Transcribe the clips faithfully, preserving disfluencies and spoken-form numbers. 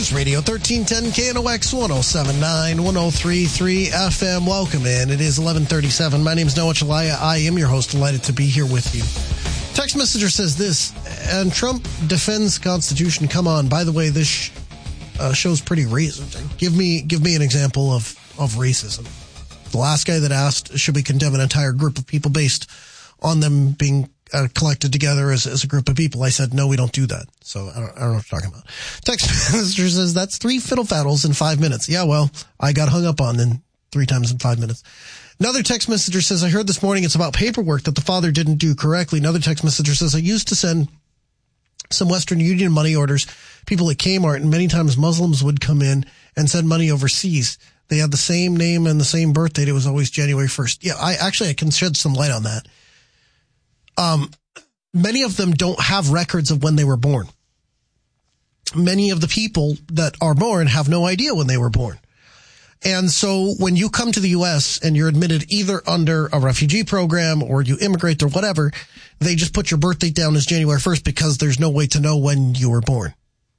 News Radio thirteen ten K N O X one oh seven point nine, one oh three point three F M. Welcome in. It is eleven thirty-seven. My name is Noah Chalaya. I am your host. Delighted to be here with you. Text messenger says this, and Trump defends Constitution. Come on. By the way, this uh, show's pretty racist. Give me, give me an example of, of racism. The last guy that asked, should we condemn an entire group of people based on them being uh, collected together as, as a group of people? I said, no, we don't do that. So I don't, I don't know what you're talking about. Text messenger says, that's three fiddle faddles in five minutes. Yeah, well, I got hung up on in three times in five minutes. Another text messenger says, I heard this morning it's about paperwork that the father didn't do correctly. Another text messenger says, I used to send some Western Union money orders, people at Kmart, and many times Muslims would come in and send money overseas. They had the same name and the same birth date. It was always January first. Yeah, I actually, I can shed some light on that. Um, many of them don't have records of when they were born. Many of the people that are born have no idea when they were born. And so when you come to the U S and you're admitted either under a refugee program or you immigrate or whatever, they just put your birth date down as January first because there's no way to know when you were born.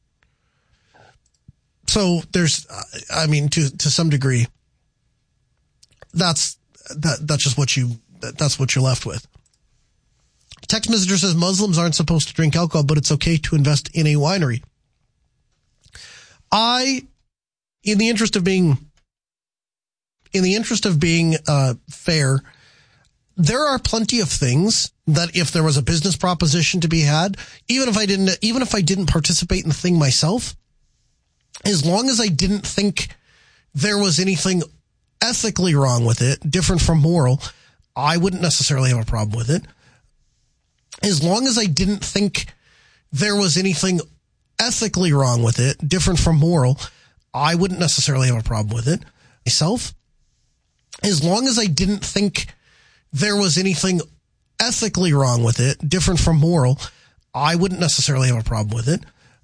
So there's, I mean, to, to some degree, that's, that, that's just what you, that's what you're left with. Text messenger says Muslims aren't supposed to drink alcohol, but it's okay to invest in a winery. I, in the interest of being, in the interest of being uh, fair, there are plenty of things that if there was a business proposition to be had, even if I didn't, even if I didn't participate in the thing myself, as long as I didn't think there was anything ethically wrong with it, different from moral, I wouldn't necessarily have a problem with it. As long as I didn't think there was anything ethically wrong with it, different from moral, I wouldn't necessarily have a problem with it myself. As long as I didn't think there was anything ethically wrong with it, different from moral, I wouldn't necessarily have a problem with it.